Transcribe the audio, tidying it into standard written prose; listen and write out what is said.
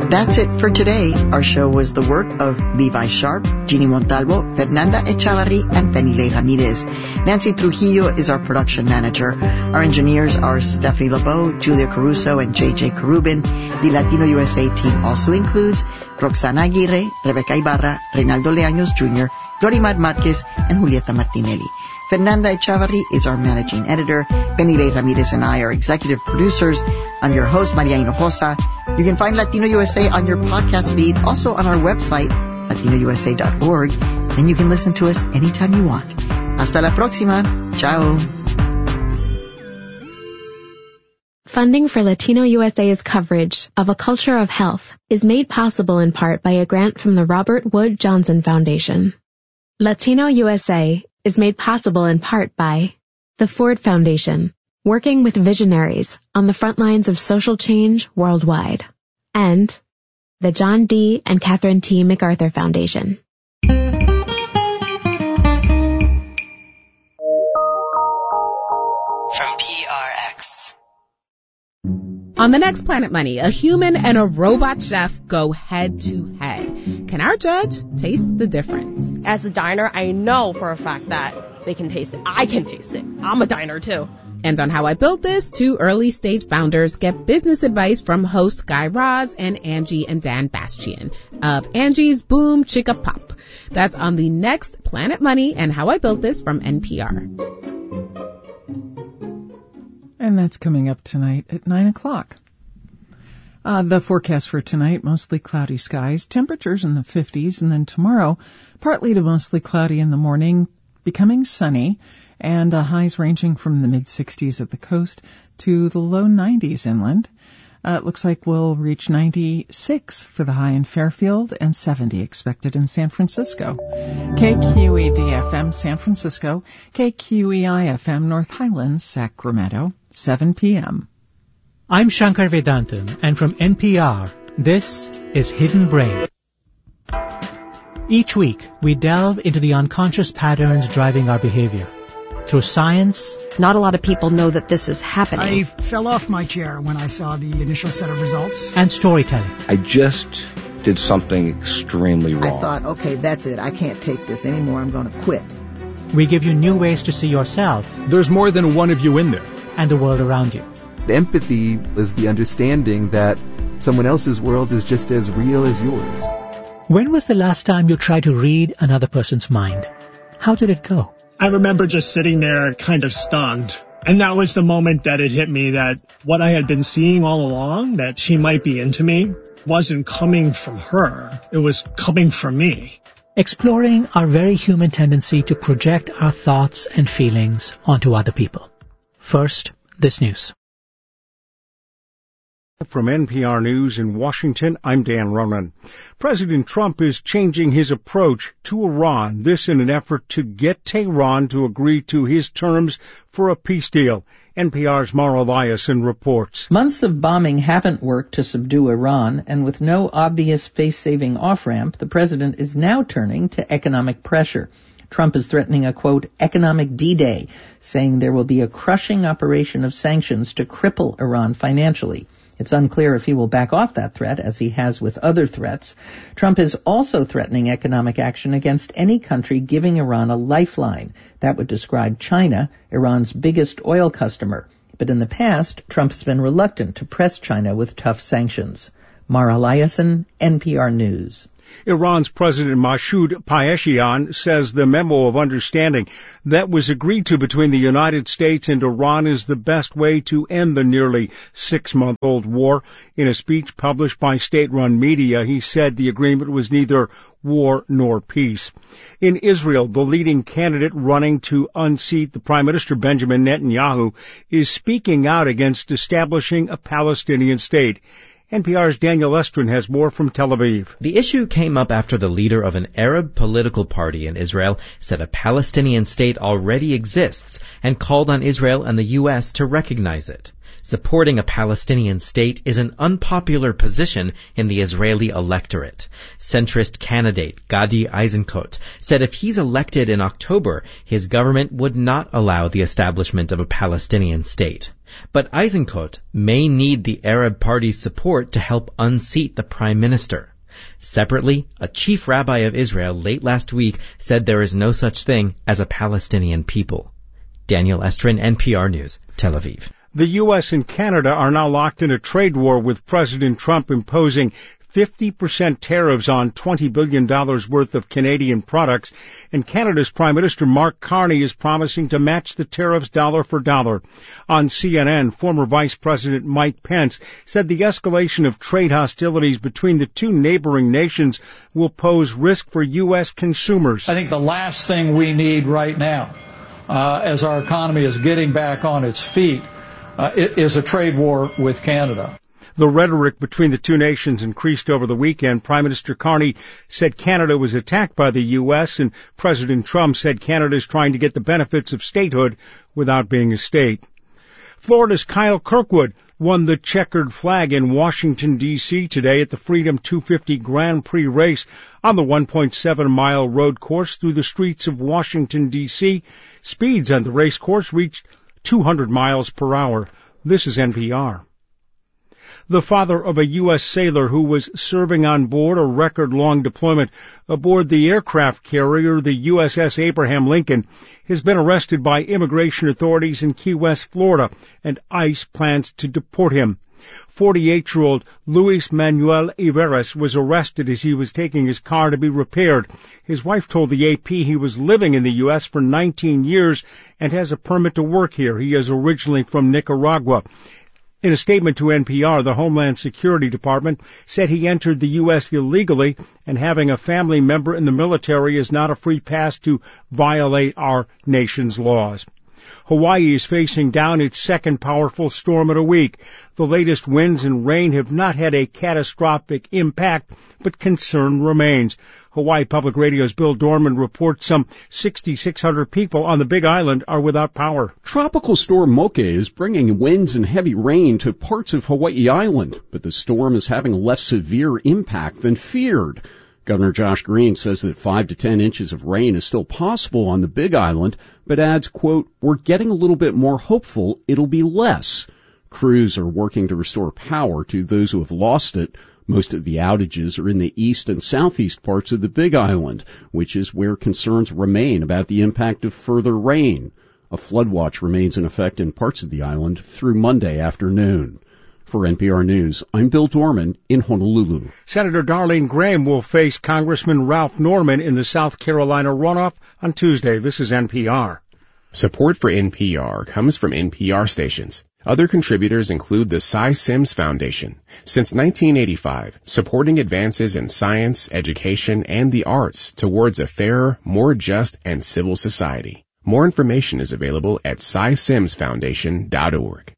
That's it for today. Our show was the work of Levi Sharp, Jeannie Montalvo, Fernanda Echavarri, and Penile Ramirez. Nancy Trujillo is our production manager. Our engineers are Stephanie LeBeau, Julia Caruso, and JJ Carubin. The Latino USA team also includes Roxana Aguirre, Rebecca Ibarra, Reynaldo Leaños Jr., Glorimar Marquez, and Julieta Martinelli. Fernanda Echavarri is our managing editor. Penile Ramirez and I are executive producers. I'm your host, Maria Hinojosa. You can find Latino USA on your podcast feed, also on our website, latinousa.org. And you can listen to us anytime you want. Hasta la próxima. Ciao. Funding for Latino USA's coverage of A Culture of Health is made possible in part by a grant from the Robert Wood Johnson Foundation. Latino USA is made possible in part by the Ford Foundation, working with visionaries on the front lines of social change worldwide, and the John D. and Catherine T. MacArthur Foundation. From PRX. On the next Planet Money, a human and a robot chef go head to head. Can our judge taste the difference? As a diner, I know for a fact that they can taste it. I can taste it. I'm a diner too. And on How I Built This, two early stage founders get business advice from hosts Guy Raz and Angie and Dan Bastian of Angie's Boom Chicka Pop. That's on the next Planet Money and How I Built This from NPR. And that's coming up tonight at 9 o'clock. The forecast for tonight, mostly cloudy skies, temperatures in the 50s, and then tomorrow, partly to mostly cloudy in the morning, becoming sunny, and highs ranging from the mid-60s at the coast to the low 90s inland. It looks like we'll reach 96 for the high in Fairfield and 70 expected in San Francisco. KQED-FM San Francisco, KQEI-FM North Highlands, Sacramento, 7 p.m. I'm Shankar Vedantam, and from NPR, this is Hidden Brain. Each week, we delve into the unconscious patterns driving our behavior. Through science... Not a lot of people know that this is happening. I fell off my chair when I saw the initial set of results. And storytelling. I just did something extremely wrong. I thought, okay, that's it. I can't take this anymore. I'm going to quit. We give you new ways to see yourself. There's more than one of you in there. And the world around you. Empathy is the understanding that someone else's world is just as real as yours. When was the last time you tried to read another person's mind? How did it go? I remember just sitting there kind of stunned. And that was the moment that it hit me that what I had been seeing all along, that she might be into me, wasn't coming from her. It was coming from me. Exploring our very human tendency to project our thoughts and feelings onto other people. First, this news. From NPR News in Washington, I'm Dan Ronan. President Trump is changing his approach to Iran, this in an effort to get Tehran to agree to his terms for a peace deal. NPR's Mara Eliason reports. Months of bombing haven't worked to subdue Iran, and with no obvious face-saving off-ramp, the president is now turning to economic pressure. Trump is threatening a, quote, economic D-Day, saying there will be a crushing operation of sanctions to cripple Iran financially. It's unclear if he will back off that threat, as he has with other threats. Trump is also threatening economic action against any country giving Iran a lifeline. That would describe China, Iran's biggest oil customer. But in the past, Trump has been reluctant to press China with tough sanctions. Mara Eliason, NPR News. Iran's President Masoud Pezeshkian says the memo of understanding that was agreed to between the United States and Iran is the best way to end the nearly 6-month-old war. In a speech published by state-run media, he said the agreement was neither war nor peace. In Israel, the leading candidate running to unseat the Prime Minister Benjamin Netanyahu is speaking out against establishing a Palestinian state. NPR's Daniel Estrin has more from Tel Aviv. The issue came up after the leader of an Arab political party in Israel said a Palestinian state already exists and called on Israel and the U.S. to recognize it. Supporting a Palestinian state is an unpopular position in the Israeli electorate. Centrist candidate Gadi Eisenkot said if he's elected in October, his government would not allow the establishment of a Palestinian state. But Eisenkot may need the Arab Party's support to help unseat the prime minister. Separately, a chief rabbi of Israel late last week said there is no such thing as a Palestinian people. Daniel Estrin, NPR News, Tel Aviv. The U.S. and Canada are now locked in a trade war with President Trump imposing 50% tariffs on $20 billion worth of Canadian products, and Canada's Prime Minister Mark Carney is promising to match the tariffs dollar for dollar. On CNN, former Vice President Mike Pence said the escalation of trade hostilities between the two neighboring nations will pose risk for U.S. consumers. I think the last thing we need right now, as our economy is getting back on its feet, is a trade war with Canada. The rhetoric between the two nations increased over the weekend. Prime Minister Carney said Canada was attacked by the U.S., and President Trump said Canada is trying to get the benefits of statehood without being a state. Florida's Kyle Kirkwood won the checkered flag in Washington, D.C. today at the Freedom 250 Grand Prix race on the 1.7-mile road course through the streets of Washington, D.C. Speeds on the race course reached 200 miles per hour. This is NPR. The father of a U.S. sailor who was serving on board a record-long deployment aboard the aircraft carrier, the USS Abraham Lincoln, has been arrested by immigration authorities in Key West, Florida, and ICE plans to deport him. 48-year-old Luis Manuel Iveres was arrested as he was taking his car to be repaired. His wife told the AP he was living in the U.S. for 19 years and has a permit to work here. He is originally from Nicaragua. In a statement to NPR, the Homeland Security Department said he entered the U.S. illegally, and having a family member in the military is not a free pass to violate our nation's laws. Hawaii is facing down its second powerful storm in a week. The latest winds and rain have not had a catastrophic impact, but concern remains. Hawaii Public Radio's Bill Dorman reports some 6,600 people on the Big Island are without power. Tropical storm Mocha is bringing winds and heavy rain to parts of Hawaii Island, but the storm is having less severe impact than feared. Governor Josh Green says that 5 to 10 inches of rain is still possible on the Big Island, but adds, quote, "We're getting a little bit more hopeful it'll be less." Crews are working to restore power to those who have lost it. Most of the outages are in the east and southeast parts of the Big Island, which is where concerns remain about the impact of further rain. A flood watch remains in effect in parts of the island through Monday afternoon. For NPR News, I'm Bill Dorman in Honolulu. Senator Darlene Graham will face Congressman Ralph Norman in the South Carolina runoff on Tuesday. This is NPR. Support for NPR comes from NPR stations. Other contributors include the Cy Sims Foundation. Since 1985, supporting advances in science, education, and the arts towards a fairer, more just, and civil society. More information is available at cysimsfoundation.org.